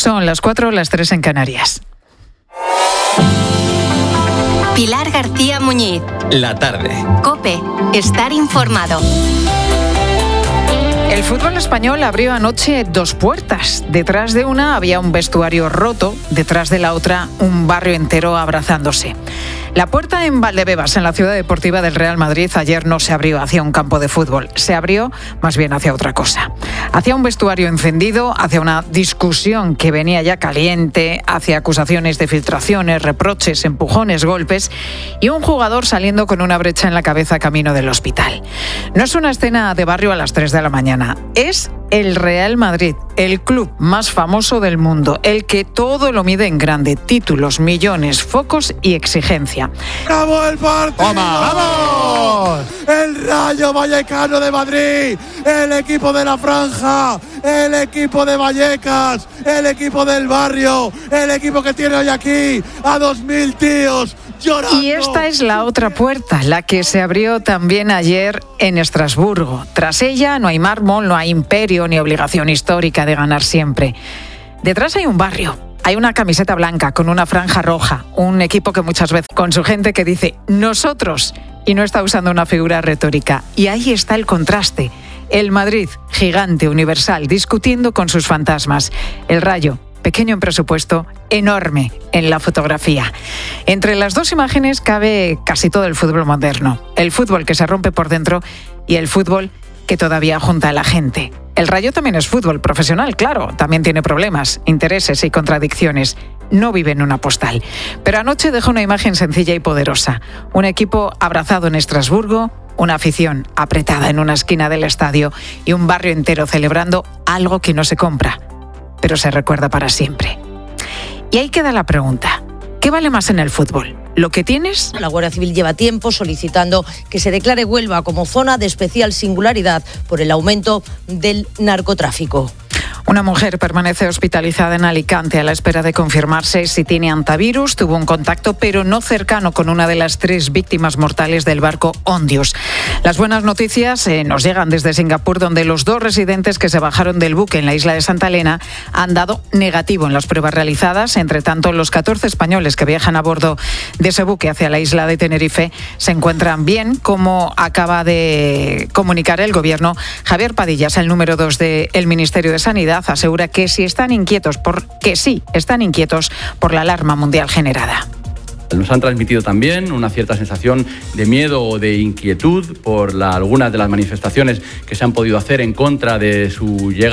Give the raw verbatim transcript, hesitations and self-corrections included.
Son las cuatro, las tres en Canarias. Pilar García Muñiz. La tarde. COPE. Estar informado. El fútbol español abrió anoche dos puertas. Detrás de una había un vestuario roto, detrás de la otra un barrio entero abrazándose. La puerta en Valdebebas, en la ciudad deportiva del Real Madrid, ayer no se abrió hacia un campo de fútbol. Se abrió más bien hacia otra cosa. Hacia un vestuario encendido, hacia una discusión que venía ya caliente, hacia acusaciones de filtraciones, reproches, empujones, golpes y un jugador saliendo con una brecha en la cabeza camino del hospital. No es una escena de barrio a las tres de la mañana. Es el Real Madrid, el club más famoso del mundo, el que todo lo mide en grande: títulos, millones, focos y exigencia. ¡Acabó el partido! ¡Vamos! El Rayo Vallecano de Madrid, el equipo de la Franja, el equipo de Vallecas, el equipo del barrio, el equipo que tiene hoy aquí a dos mil tíos llorando. Y esta es la otra puerta, la que se abrió también ayer en Estrasburgo. Tras ella no hay mármol, no hay imperio ni obligación histórica de ganar siempre. Detrás hay un barrio. Hay una camiseta blanca con una franja roja, un equipo que muchas veces con su gente que dice nosotros y no está usando una figura retórica. Y ahí está el contraste. El Madrid, gigante, universal, discutiendo con sus fantasmas. El Rayo, pequeño en presupuesto, enorme en la fotografía. Entre las dos imágenes cabe casi todo el fútbol moderno. El fútbol que se rompe por dentro y el fútbol que todavía junta a la gente. El Rayo también es fútbol profesional, claro, también tiene problemas, intereses y contradicciones. No vive en una postal. Pero anoche dejó una imagen sencilla y poderosa. Un equipo abrazado en Estrasburgo, una afición apretada en una esquina del estadio y un barrio entero celebrando algo que no se compra, pero se recuerda para siempre. Y ahí queda la pregunta: ¿qué vale más en el fútbol? ¿Lo que tienes? La Guardia Civil lleva tiempo solicitando que se declare Huelva como zona de especial singularidad por el aumento del narcotráfico. Una mujer permanece hospitalizada en Alicante a la espera de confirmarse si tiene hantavirus. Tuvo un contacto, pero no cercano, con una de las tres víctimas mortales del barco Ondius. Las buenas noticias eh, nos llegan desde Singapur, donde los dos residentes que se bajaron del buque en la isla de Santa Elena han dado negativo en las pruebas realizadas. Entre tanto, los catorce españoles que viajan a bordo de ese buque hacia la isla de Tenerife se encuentran bien, como acaba de comunicar el Gobierno. Javier Padillas, el número dos del Ministerio de Sanidad, asegura que si están inquietos por que sí están inquietos por la alarma mundial generada. Nos han transmitido también una cierta sensación de miedo o de inquietud por la, algunas de las manifestaciones que se han podido hacer en contra de su llegada.